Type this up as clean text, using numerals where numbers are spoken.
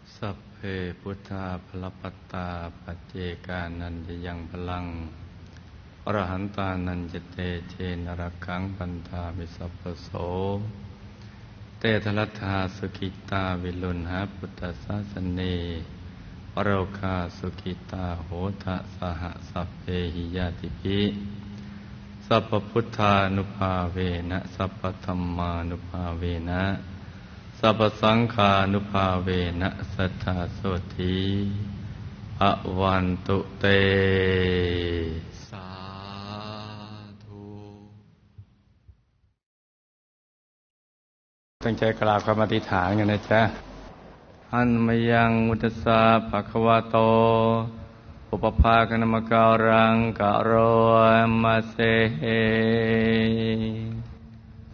สัพเพพุทธาภลปัตตาปัจเจกานันจะยังพลังอรหันตานันจะเตเชนรคังปันธามิสัพพโสเตทลัทธาสุขิตาวิลุณหาพุทธศาสเนปโรคาสุขิตาโหทะสหสัพเพหิยาติภิสัพพพุทธานุภาเวนะสัพพธัมมานุภาเวนะสัพพสังฆานุภาเวนะสัทธาโสธีอวันตุเตสาธุตั้งใจกราบคำอธิษฐานกันนะจ๊ะอันมยังมุตสาภะคะวะโตอุปภาคณมการังกะโรมะเส